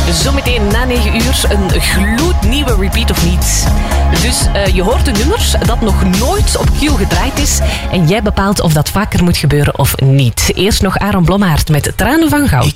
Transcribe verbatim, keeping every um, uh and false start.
Zometeen na negen uur een gloednieuwe repeat of niet. Dus uh, je hoort een nummer dat nog nooit op Q gedraaid is en jij bepaalt of dat vaker moet gebeuren of niet. Eerst nog Aaron Blommaert met Tranen van Goud.